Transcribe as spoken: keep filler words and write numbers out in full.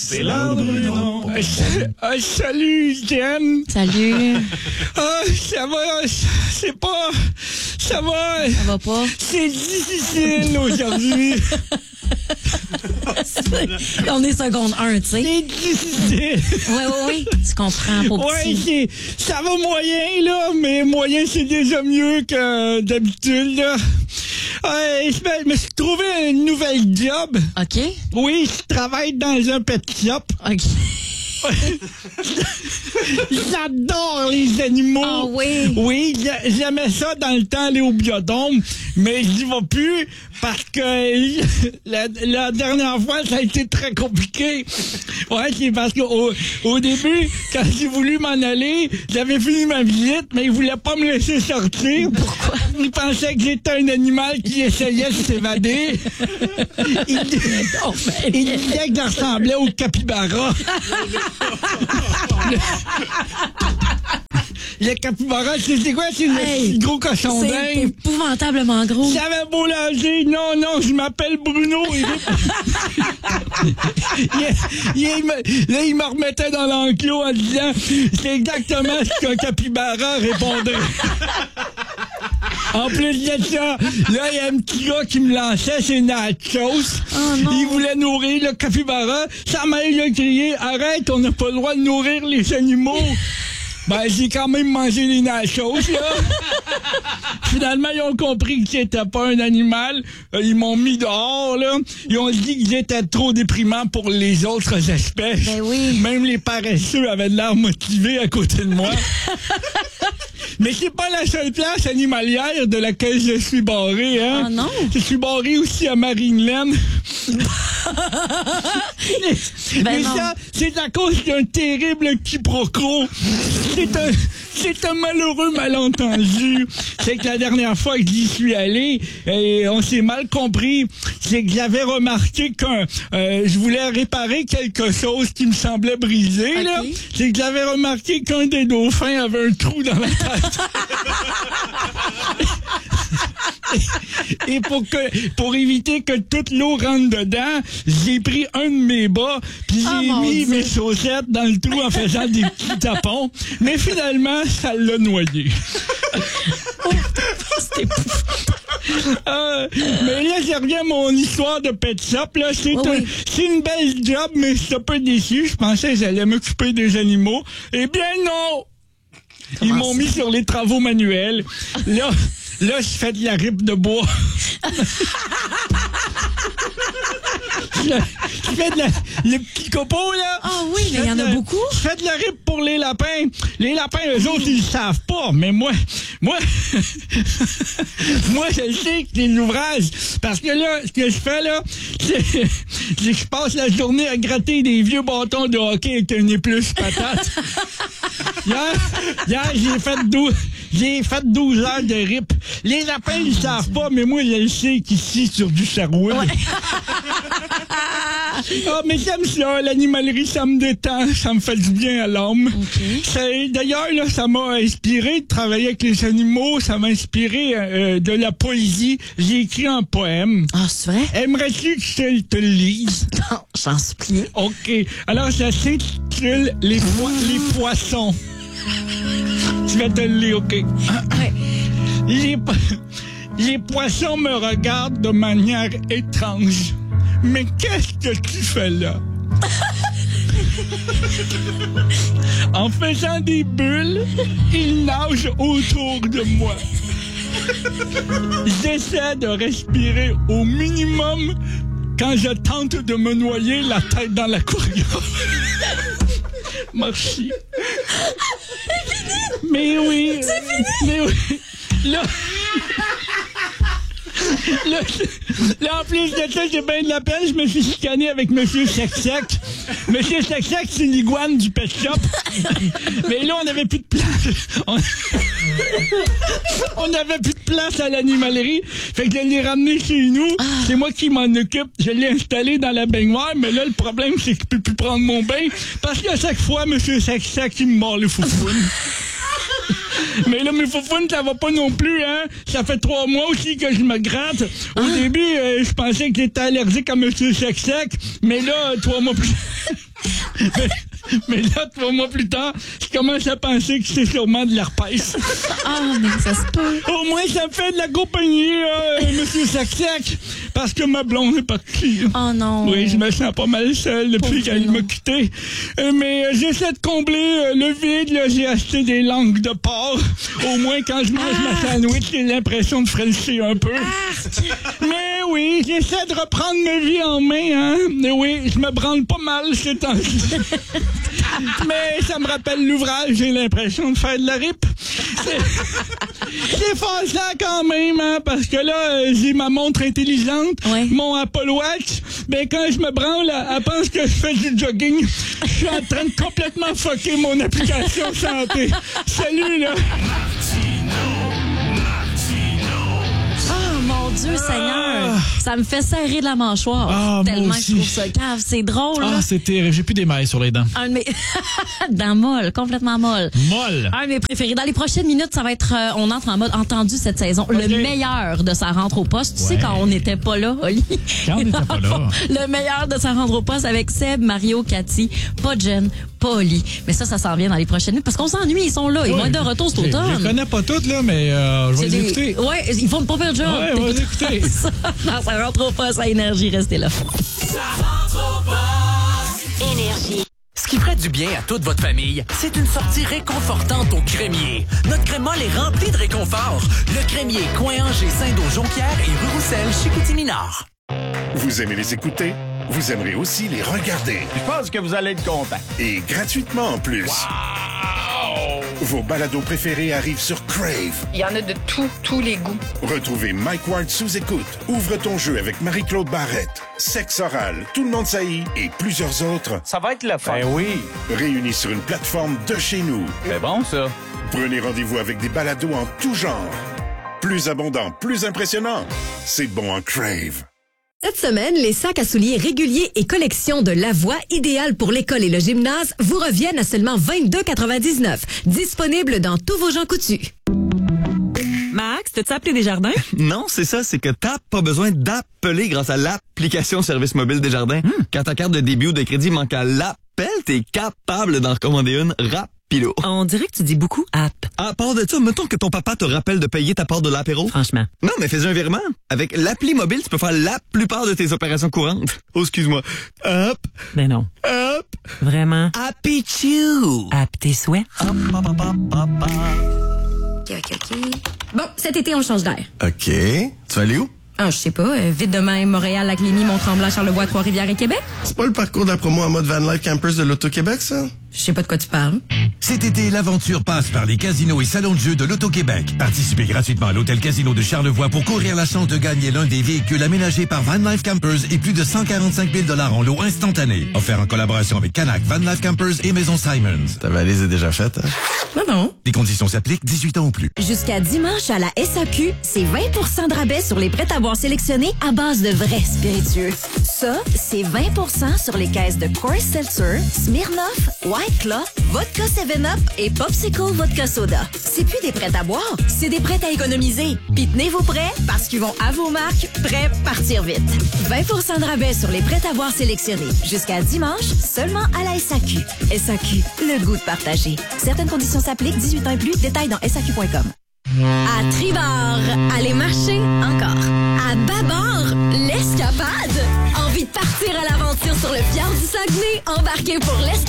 C'est l'heure de Bruno. Ah, salut, Jen. Salut. Ah, ça va, c'est pas... Ça va. Ça va pas? C'est difficile aujourd'hui. On est seconde un, tu sais. C'est difficile. Oui, oui, oui. Tu comprends, pour Ouais, petit. c'est, ça va moyen, là, mais moyen, c'est déjà mieux que d'habitude, là. Ouais, je me suis trouvé une nouvelle job. OK. Oui, je travaille dans un pet shop. OK. J'adore les animaux. Ah oui? Oui, j'aimais ça dans le temps, aller au biodôme, mais j'y vais plus parce que la, la dernière fois, ça a été très compliqué. Ouais, c'est parce qu'au au début, quand j'ai voulu m'en aller, j'avais fini ma visite, mais ils voulaient pas me laisser sortir. Pourquoi? Ils pensaient que j'étais un animal qui essayait de s'évader. Ils, Oh, ben, ils disaient que je ressemblais au capybara. Le, le capybara, c'est quoi? C'est le Hey, gros cochon c'est d'Inde. épouvantablement gros. J'avais beau l'âger, non, non, je m'appelle Bruno. Il, il, il me, là, il me remettait dans l'enclos en disant, c'est exactement ce qu'un capybara répondait. En plus de ça, là, il y a un petit gars qui me lançait ses nachos. Oh non. Il voulait nourrir le capybara. Sa mère lui a crié, arrête, on n'a pas le droit de nourrir les animaux. Ben, j'ai quand même mangé les nachos, là. Finalement, ils ont compris que j'étais pas un animal. Ils m'ont mis dehors, là. Ils ont dit que j'étais trop déprimant pour les autres espèces. Ben oui. Même les paresseux avaient de l'air motivés à côté de moi. Mais c'est pas la seule place animalière de laquelle je suis barré, hein. Ah non? Je suis barré aussi à Marineland. Ben Mais non. ça, c'est à cause d'un terrible quiproquo. C'est un, c'est un malheureux malentendu. C'est que la dernière fois que j'y suis allé, et on s'est mal compris. C'est que j'avais remarqué qu'un, euh, je voulais réparer quelque chose qui me semblait brisé, Okay. là. C'est que j'avais remarqué qu'un des dauphins avait un trou dans la tête. Et pour que pour éviter que toute l'eau rentre dedans, j'ai pris un de mes bas, puis Oh, j'ai mon mis Dieu. mes chaussettes dans le trou en faisant des petits tapons. Mais finalement, ça l'a noyé. C'était Euh, mais là, je reviens à mon histoire de pet shop. Là, c'est Oui, un- oui. c'est une belle job, mais je suis un peu déçu. Je pensais que j'allais m'occuper des animaux. Eh bien non! Ils Comment m'ont ça? mis sur les travaux manuels. Là, là, je fais de la ripe de bois. je, je fais de la, le petit copeau, là. Ah oui, mais il y en a Je fais de- beaucoup. Je fais de la ripe pour les lapins. Les lapins, eux autres, ils le savent pas. Mais moi, moi, moi, je sais que c'est l'ouvrage. Parce que là, ce que je fais, là, c'est c'est que je passe la journée à gratter des vieux bâtons de hockey avec une épluche patate. Hier, hier j'ai fait douze, j'ai fait douze heures de rip. Les lapins, ils savent pas, mais moi, je le sais qu'ici, sur du Sherwood. Ah, mais j'aime ça, l'animalerie, ça me détend, ça me fait du bien à l'âme. OK. C'est- D'ailleurs, là, ça m'a inspiré de travailler avec les animaux, ça m'a inspiré euh, de la poésie. J'ai écrit un poème. Ah, c'est vrai? Aimerais-tu que je te le lise? Non, j'en supplie. OK. Alors, ça s'intitule Les, po- les poissons. Je vais te le lire, OK? Ouais. Les, po- les poissons me regardent de manière étrange. Mais qu'est-ce que tu fais là? En faisant des bulles, ils nagent autour de moi. J'essaie de respirer au minimum quand je tente de me noyer la tête dans l'aquarium. Merci. Mais oui. C'est fini. Mais oui. Là. Là, là, en plus de ça, j'ai bien de la peine. Je me suis chicané avec Monsieur Sec-Sec. Monsieur Sec-Sec, c'est l'iguane du pet shop. Mais là, on n'avait plus de place. On... on n'avait plus de place à l'animalerie. Fait que je l'ai ramené chez nous. C'est moi qui m'en occupe. Je l'ai installé dans la baignoire. Mais là, le problème, c'est que je peux plus prendre mon bain. Parce qu'à chaque fois, Monsieur Sec-Sec, il me mord le foufounes. Mais là, mes foufounes, ça va pas non plus, hein. Ça fait trois mois aussi que je me gratte. Au Ah. début, euh, je pensais que j'étais allergique à Monsieur Sec-Sec. Mais là, trois mois plus... mais, mais là, trois mois plus tard, je commence à penser que c'est sûrement de l'herpès. Ah, mais ça se peut. Au moins, ça me fait de la compagnie, euh, Monsieur Sac-Sac, parce que ma blonde est partie. Oh non. Oui, je me sens pas mal seul depuis Pauvre qu'elle non. m'a quitté. Euh, mais euh, j'essaie de combler euh, le vide. Là, j'ai acheté des langues de porc. Au moins, quand je mange Ah. ma sandwich, j'ai l'impression de frencher un peu. Mais oui, j'essaie de reprendre ma vie en main. Hein. Mais oui, je me branle pas mal ces temps-ci. Mais ça me rappelle l'ouvrage. J'ai l'impression de faire de la rip. C'est, c'est façant quand même, hein, parce que là, euh, j'ai ma montre intelligente, Ouais. mon Apple Watch. Ben, quand je me branle, elle, elle pense que je fais du jogging. Je suis en train de complètement fucker mon application santé. Salut, là! Oh mon Dieu Seigneur, ça me fait serrer de la mâchoire. Ah, moi tellement aussi. que je trouve ça cave. C'est drôle, Ah, là. c'est terrible. J'ai plus d'émail sur les dents. Un de mes... Dents molles, complètement molles. Molle. Un de mes préférés. Dans les prochaines minutes, ça va être, euh, on entre en mode entendu cette saison. Ok. Le meilleur de sa rentre au poste. Tu sais, Ouais. quand on n'était pas là, Oli. Quand on n'était pas là. Le meilleur de sa rentre au poste avec Seb, Mario, Cathy, pas de Jen, pas Oli. Mais ça, ça s'en vient dans les prochaines minutes parce qu'on s'ennuie, ils sont là. Ils vont être de retour cet Je les automne. connais pas toutes, là, mais euh, je vais C'est les des- écouter. Ouais, ils font pas pire job. Ouais, on va les écouter. Ça, dans sa rentre au poste à Énergie, restez là. Énergie. Ce qui ferait du bien à toute votre famille, c'est une sortie réconfortante au Crémier. Notre crème molle est remplie de réconfort. Le Crémier, Coin-Angers, Saint-Dos, Jonquière et rue Roussel, Chicoutimi-Nord. Vous aimez les écouter? Vous aimerez aussi les regarder. Je pense que vous allez être content. Et gratuitement en plus. Vos balados préférés arrivent sur Crave. Il y en a de tous, tous les goûts. Retrouvez Mike Ward sous écoute. Ouvre ton jeu avec Marie-Claude Barrette. Sexe oral, Tout le monde saillit et plusieurs autres Ça va être le fun. Ben oui. réunis sur une plateforme de chez nous. C'est bon, ça. Prenez rendez-vous avec des balados en tout genre. Plus abondant, plus impressionnant. C'est bon en Crave. Cette semaine, les sacs à souliers réguliers et collection de Lavoie, idéal pour l'école et le gymnase, vous reviennent à seulement vingt-deux quatre-vingt-dix-neuf. Disponible dans tous vos gens coutus. Max, t'as-tu appelé Desjardins? Non, c'est ça, c'est que t'as pas besoin d'appeler grâce à l'application Service mobile Desjardins. Hmm. Quand ta carte de débit ou de crédit manque à l'appel, t'es capable d'en recommander une rapido. On dirait que tu dis beaucoup app. À part de ça, mettons que ton papa te rappelle de payer ta part de l'apéro. Franchement. Non, mais fais un virement. Avec l'appli mobile, tu peux faire la plupart de tes opérations courantes. Oh, excuse-moi. Hop, Ben non. hop, Vraiment. happy chew. App tes souhaits. Hop, hop, hop, hop, hop, hop. OK, OK, OK. Bon, cet été, on change d'air. OK. Tu vas aller où? Ah, je sais pas, euh, vite demain, Montréal, Lac-Lémy, Mont-Tremblant, Charlevoix, Trois-Rivières et Québec? C'est pas le parcours de la promo en mode Van Life Campers de l'Auto-Québec, ça? Je sais pas de quoi tu parles. Cet été, l'aventure passe par les casinos et salons de jeux de l'Auto-Québec. Participez gratuitement à l'Hôtel Casino de Charlevoix pour courir la chance de gagner l'un des véhicules aménagés par Van Life Campers et plus de cent quarante-cinq mille dollars en lot instantané. Offert en collaboration avec Canac, Van Life Campers et Maison Simons. Ta valise est déjà faite, hein? Non, non. Les conditions s'appliquent, dix-huit ans ou plus. Jusqu'à dimanche à la S A Q, c'est vingt pour cent de rabais sur les prêts à boire sélectionnés à base de vrais spiritueux. Ça, c'est vingt pour cent sur les caisses de Coors Seltzer, Smirnoff, White Claw, Vodka seven up et Popsicle Vodka Soda. C'est plus des prêts à boire, c'est des prêts à économiser. Puis tenez vos prêts parce qu'ils vont à vos marques, prêts partir vite. vingt pour cent de rabais sur les prêts à boire sélectionnés. Jusqu'à dimanche, seulement à la S A Q. S A Q, le goût de partager. Certaines conditions s'appliquent, dix-huit ans et plus. Détails dans S A Q point com. À tribord, aller marcher encore. À bâbord, l'escapade. Envie de partir à l'aventure sur le fjord du Saguenay? Embarquez pour l'escapade